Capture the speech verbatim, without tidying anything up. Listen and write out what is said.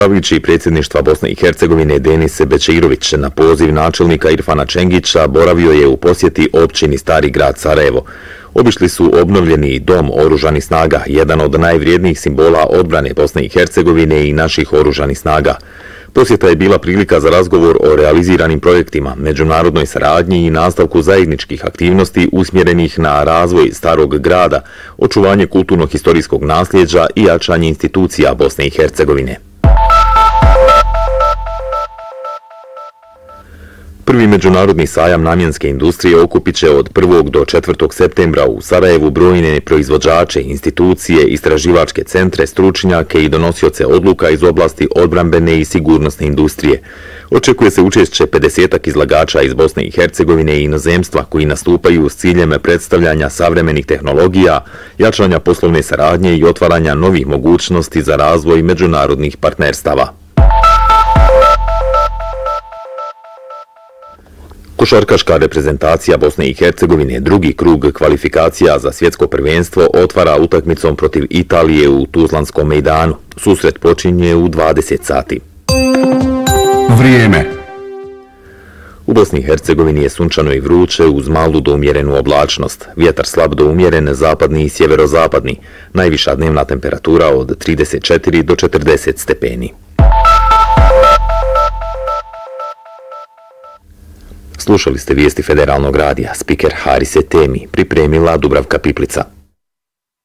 Predsjedavajući predsjedništva Bosne i Hercegovine Denis Bećirović na poziv načelnika Irfana Čengića boravio je u posjeti općini Stari grad Sarajevo. Obišli su obnovljeni dom oružanih snaga, jedan od najvrijednijih simbola odbrane Bosne i Hercegovine i naših oružanih snaga. Posjeta je bila prilika za razgovor o realiziranim projektima, međunarodnoj saradnji i nastavku zajedničkih aktivnosti usmjerenih na razvoj starog grada, očuvanje kulturno-historijskog nasljeđa i jačanje institucija Bosne i Hercegovine. Prvi međunarodni sajam namjenske industrije okupit će od prvog do četvrtog septembra u Sarajevu brojne proizvođače, institucije, istraživačke centre, stručnjake i donosioce odluka iz oblasti odbrambene i sigurnosne industrije. Očekuje se učešće pedesetak izlagača iz Bosne i Hercegovine i inozemstva koji nastupaju s ciljem predstavljanja savremenih tehnologija, jačanja poslovne saradnje i otvaranja novih mogućnosti za razvoj međunarodnih partnerstava. Košarkaška reprezentacija Bosne i Hercegovine drugi krug kvalifikacija za svjetsko prvenstvo otvara utakmicom protiv Italije u Tuzlanskom mejdanu. Susret počinje u dvadeset sati. Vrijeme. U Bosni i Hercegovini je sunčano i vruće uz malu do umjerenu oblačnost. Vjetar slab do umjeren, zapadni i sjeverozapadni. Najviša dnevna temperatura od trideset četiri do četrdeset stepeni. Slušali ste vijesti Federalnog radija, spiker Harise Temi, pripremila Dubravka Piplica.